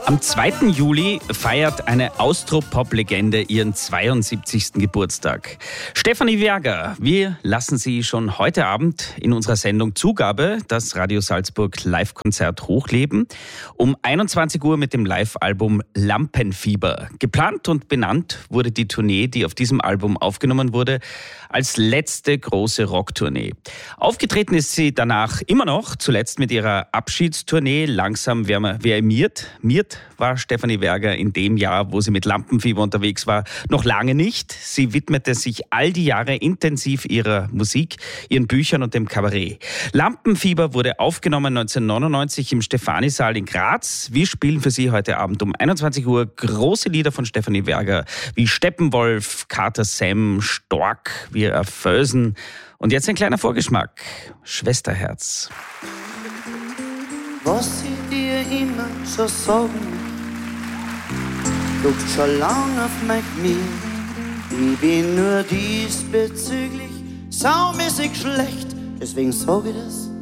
Am 2. Juli feiert eine Austropop-Legende ihren 72. Geburtstag. Stefanie Verger, wir lassen Sie schon heute Abend in unserer Sendung Zugabe, das Radio Salzburg Live-Konzert hochleben, um 21 Uhr mit dem Live-Album Lampenfieber. Geplant und benannt wurde die Tournee, die auf diesem Album aufgenommen wurde, als letzte große Rocktournee. Aufgetreten ist sie danach immer noch, zuletzt mit ihrer Abschiedstournee Langsam wer miert. Miert war Stefanie Verger in dem Jahr, wo sie mit Lampenfieber unterwegs war, noch lange nicht. Sie widmete sich all die Jahre intensiv ihrer Musik, ihren Büchern und dem Kabarett. Lampenfieber wurde aufgenommen 1999 im Stephaniesaal in Graz. Wir spielen für Sie heute Abend um 21 Uhr große Lieder von Stefanie Verger wie Steppenwolf, Kater Sam, Stork, Wir erfösen. Und jetzt ein kleiner Vorgeschmack. Schwesterherz. Was sie dir immer schon sagen, guckt schon lang auf mein Knie. Ich bin nur diesbezüglich saumäßig schlecht, deswegen sag ich das.